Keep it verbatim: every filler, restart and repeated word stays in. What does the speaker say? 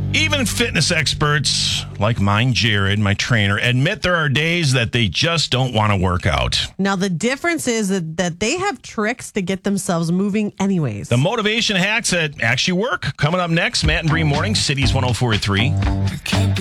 Even fitness experts like mine, Jared, my trainer, admit there are days that they just don't want to work out. Now, the difference is that, that they have tricks to get themselves moving anyways. The motivation hacks that actually work. Coming up next, Matt and Bree Morning, Cities one oh four point three.